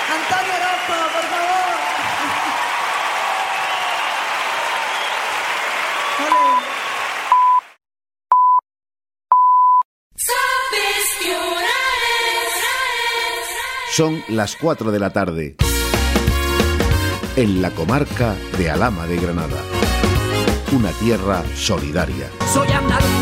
Antonio Orozco, por favor. Ole. Son las 4 de la tarde. En la comarca de Alhama de Granada. Una tierra solidaria. Soy andaluz.